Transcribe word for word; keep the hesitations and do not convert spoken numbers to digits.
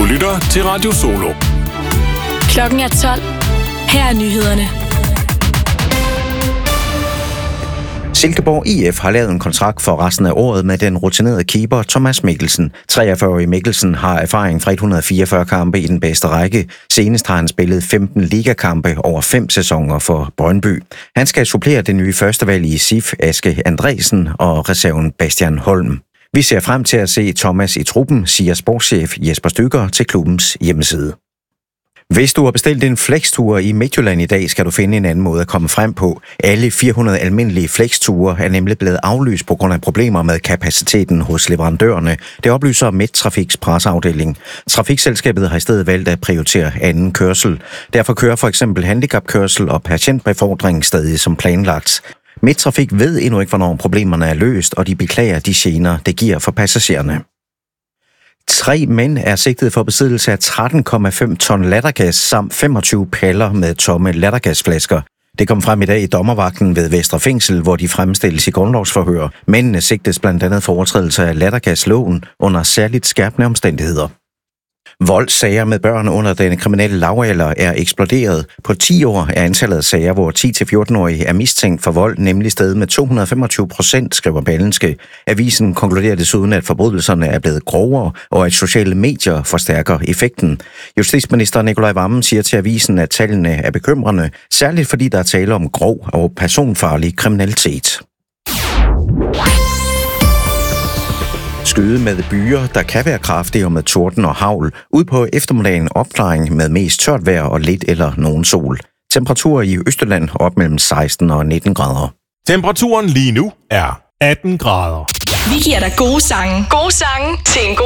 lytter til Radio Solo. Klokken er tolv. Her er nyhederne. Silkeborg I F har lavet en kontrakt for resten af året med den rutinerede keeper Thomas Mikkelsen. treogfyrre-årige Mikkelsen har erfaring fra et hundrede og fireogfyrre kampe i den bedste række. Senest har han spillet femten ligakampe over fem sæsoner for Brøndby. Han skal supplere det nye førstevalg i S I F, Aske Andresen, og reserven Bastian Holm. Vi ser frem til at se Thomas i truppen, siger sportschef Jesper Stykker til klubbens hjemmeside. Hvis du har bestilt en flextur i Midtjylland i dag, skal du finde en anden måde at komme frem på. Alle fire hundrede almindelige flexture er nemlig blevet aflyst på grund af problemer med kapaciteten hos leverandørerne. Det oplyser Midttrafiks presseafdeling. Trafikselskabet har i stedet valgt at prioritere anden kørsel. Derfor kører for eksempel handicapkørsel og patientbefordring stadig som planlagt. Midttrafik ved endnu ikke, hvornår problemerne er løst, og de beklager de gener, det giver for passagererne. Tre mænd er sigtet for besiddelse af tretten komma fem ton lattergas samt femogtyve paller med tomme lattergasflasker. Det kom frem i dag i dommervagten ved Vestre Fængsel, hvor de fremstilles i grundlovsforhør. Mændene sigtes blandt andet for overtrædelse af lattergasloven under særligt skærpende omstændigheder. Voldssager med børn under den kriminelle lavalder er eksploderet. På ti år er antallet af sager, hvor ti til fjorten-årige er mistænkt for vold, nemlig steget med to hundrede og femogtyve procent, skriver Berlingske. Avisen konkluderer desuden, at forbrydelserne er blevet grovere, og at sociale medier forstærker effekten. Justitsminister Nicolai Wammen siger til avisen, at tallene er bekymrende, særligt fordi der er tale om grov og personfarlig kriminalitet. Skyde med byer, der kan være kraftige og med torden og hagl. Ud på eftermiddagen opklaring med mest tørt vejr og lidt eller nogen sol. Temperaturer i Østjylland op mellem seksten og nitten grader. Temperaturen lige nu er atten grader. Vi giver dig gode sange. Gode sange til en god